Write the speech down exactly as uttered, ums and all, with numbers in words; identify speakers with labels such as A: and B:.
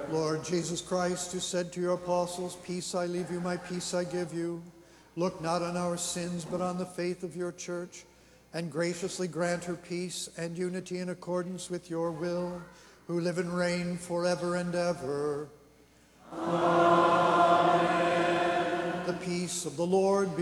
A: Lord Jesus Christ, who said to your apostles, "Peace I leave you, my peace I give you," look not on our sins, but on the faith of your church, and graciously grant her peace and unity in accordance with your will, who live and reign forever and ever. Amen. The peace of the Lord be